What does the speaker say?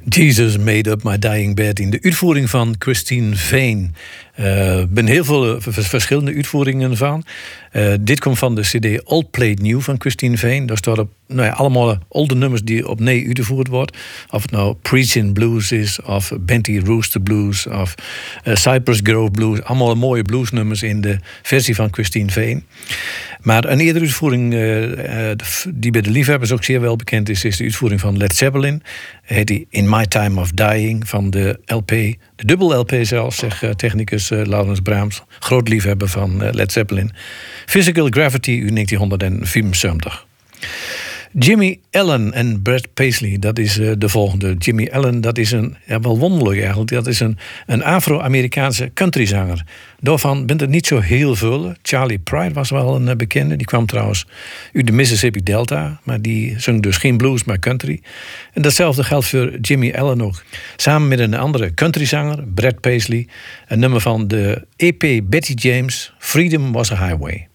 Jesus Made Up My Dying Bed in de uitvoering van Christine Vane. Er zijn heel veel verschillende uitvoeringen van. Dit komt van de CD Old Played New van Christine Vane. Daar staan op allemaal oude nummers die opnieuw uitgevoerd worden. Of het nou Preaching Blues is, of Benty Rooster Blues, of Cypress Grove Blues. Allemaal mooie bluesnummers in de versie van Christine Vane. Maar een eerdere uitvoering die bij de liefhebbers ook zeer wel bekend is de uitvoering van Led Zeppelin. Heet die In My Time of Dying van de LP, de dubbel LP zelfs, zegt technicus Laurens Brahms, groot liefhebber van Led Zeppelin. Physical Gravity uit 1974. Jimmy Allen en Brad Paisley, dat is de volgende. Jimmy Allen, dat is wel wonderlijk eigenlijk. Dat is een Afro-Amerikaanse countryzanger. Daarvan bent er niet zo heel veel. Charlie Pride was wel een bekende. Die kwam trouwens uit de Mississippi Delta. Maar die zong dus geen blues, maar country. En datzelfde geldt voor Jimmy Allen ook. Samen met een andere countryzanger, Brad Paisley. Een nummer van de EP Betty James, Freedom Was a Highway.